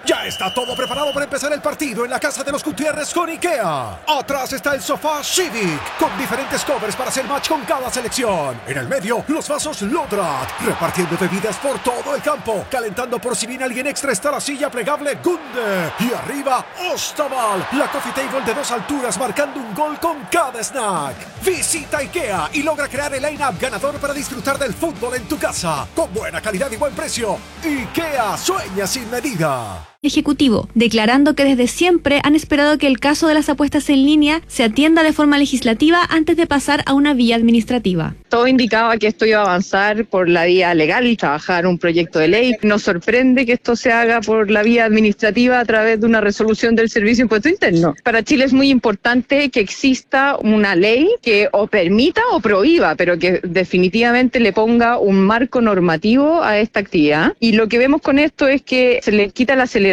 Ya está todo preparado para empezar el partido en la casa de los Gutiérrez con IKEA. Atrás está el sofá Civic, con diferentes covers para hacer match con cada selección. En el medio, los vasos Lodrat, repartiendo bebidas por todo el campo. Calentando por si viene alguien extra está la silla plegable Gunde. Y arriba, Ostaval, la coffee table de 2 alturas marcando un gol con cada snack. Visita IKEA y logra crear el line-up ganador para disfrutar del fútbol en tu casa. Con buena calidad y buen precio. IKEA sueña sin medida. Ejecutivo, declarando que desde siempre han esperado que el caso de las apuestas en línea se atienda de forma legislativa antes de pasar a una vía administrativa. Todo indicaba que esto iba a avanzar por la vía legal y trabajar un proyecto de ley. Nos sorprende que esto se haga por la vía administrativa a través de una resolución del Servicio de Impuesto Interno. Para Chile es muy importante que exista una ley que o permita o prohíba, pero que definitivamente le ponga un marco normativo a esta actividad. Y lo que vemos con esto es que se le quita la acelerador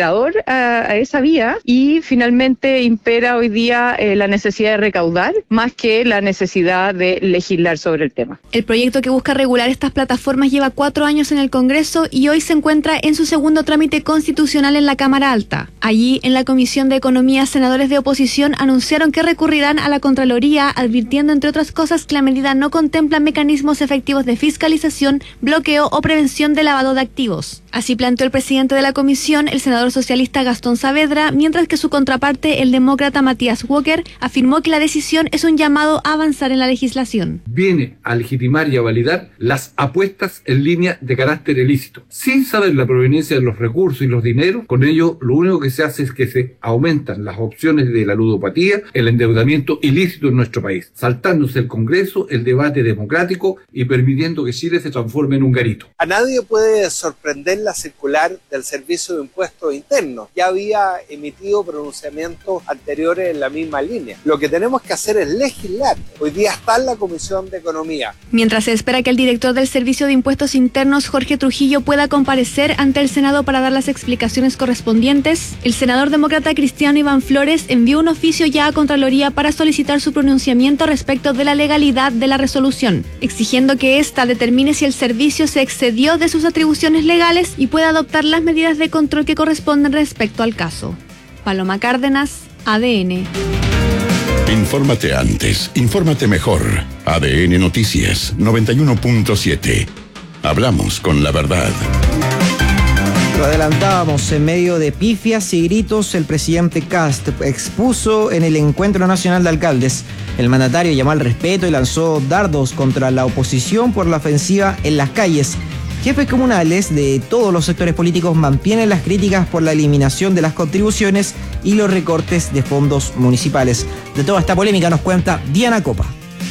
a esa vía y finalmente impera hoy día la necesidad de recaudar más que la necesidad de legislar sobre el tema. El proyecto que busca regular estas plataformas lleva 4 años en el Congreso y hoy se encuentra en su segundo trámite constitucional en la Cámara Alta. Allí, en la Comisión de Economía, senadores de oposición anunciaron que recurrirán a la Contraloría, advirtiendo, entre otras cosas, que la medida no contempla mecanismos efectivos de fiscalización, bloqueo o prevención de lavado de activos. Así planteó el presidente de la comisión, el senador socialista Gastón Saavedra, mientras que su contraparte, el demócrata Matías Walker, afirmó que la decisión es un llamado a avanzar en la legislación. Viene a legitimar y a validar las apuestas en línea de carácter ilícito. Sin saber la proveniencia de los recursos y los dineros, con ello lo único que se hace es que se aumentan las opciones de la ludopatía, el endeudamiento ilícito en nuestro país, saltándose el Congreso, el debate democrático y permitiendo que Chile se transforme en un garito. A nadie puede sorprender la circular del Servicio de Impuestos Internos. Ya había emitido pronunciamientos anteriores en la misma línea. Lo que tenemos que hacer es legislar. Hoy día está en la Comisión de Economía. Mientras se espera que el director del Servicio de Impuestos Internos, Jorge Trujillo, pueda comparecer ante el Senado para dar las explicaciones correspondientes, el senador demócrata Cristiano Iván Flores envió un oficio ya a Contraloría para solicitar su pronunciamiento respecto de la legalidad de la resolución, exigiendo que ésta determine si el servicio se excedió de sus atribuciones legales y pueda adoptar las medidas de control que corresponden respecto al caso. Paloma Cárdenas, ADN. Infórmate antes, infórmate mejor. ADN Noticias 91.7. Hablamos con la verdad. Lo adelantábamos, en medio de pifias y gritos, el presidente Kast expuso en el Encuentro Nacional de Alcaldes. El mandatario llamó al respeto y lanzó dardos contra la oposición por la ofensiva en las calles. Jefes comunales de todos los sectores políticos mantienen las críticas por la eliminación de las contribuciones y los recortes de fondos municipales. De toda esta polémica nos cuenta Diana Copa.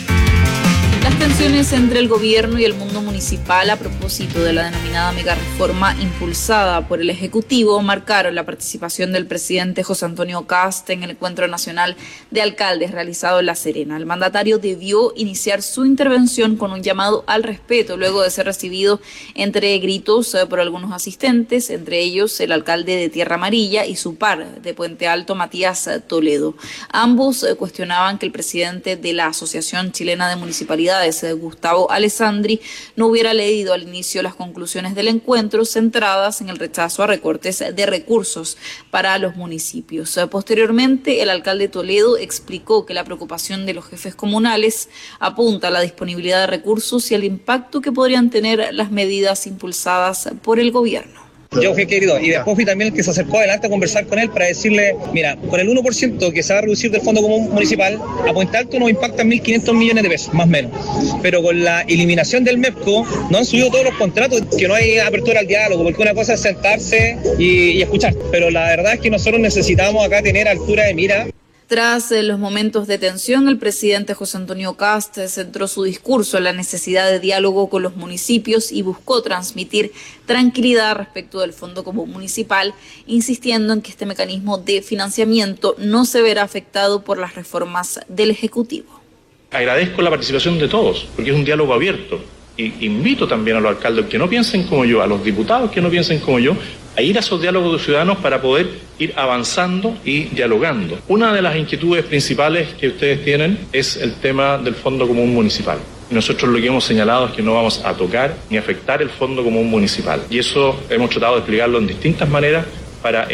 Las tensiones entre el gobierno y el mundo municipal a propósito de la denominada megareforma impulsada por el Ejecutivo marcaron la participación del presidente José Antonio Kast en el Encuentro Nacional de Alcaldes realizado en La Serena. El mandatario debió iniciar su intervención con un llamado al respeto luego de ser recibido entre gritos por algunos asistentes, entre ellos el alcalde de Tierra Amarilla y su par de Puente Alto, Matías Toledo. Ambos cuestionaban que el presidente de la Asociación Chilena de Municipalidades, Gustavo Alessandri, no hubiera leído al inicio las conclusiones del encuentro centradas en el rechazo a recortes de recursos para los municipios. Posteriormente, el alcalde Toledo explicó que la preocupación de los jefes comunales apunta a la disponibilidad de recursos y al impacto que podrían tener las medidas impulsadas por el gobierno. Yo fui querido y después fui también el que se acercó adelante a conversar con él para decirle, mira, con el 1% que se va a reducir del Fondo Común Municipal, a Puente Alto nos impactan 1.500 millones de pesos, más o menos. Pero con la eliminación del MEPCO no han subido todos los contratos, que no hay apertura al diálogo, porque una cosa es sentarse y escuchar. Pero la verdad es que nosotros necesitamos acá tener altura de mira. Tras los momentos de tensión, el presidente José Antonio Kast centró su discurso en la necesidad de diálogo con los municipios y buscó transmitir tranquilidad respecto del Fondo Común Municipal, insistiendo en que este mecanismo de financiamiento no se verá afectado por las reformas del Ejecutivo. Agradezco la participación de todos, porque es un diálogo abierto. Y invito también a los alcaldes que no piensen como yo, a los diputados que no piensen como yo, a ir a esos diálogos de ciudadanos para poder ir avanzando y dialogando. Una de las inquietudes principales que ustedes tienen es el tema del Fondo Común Municipal. Nosotros lo que hemos señalado es que no vamos a tocar ni afectar el Fondo Común Municipal. Y eso hemos tratado de explicarlo en distintas maneras para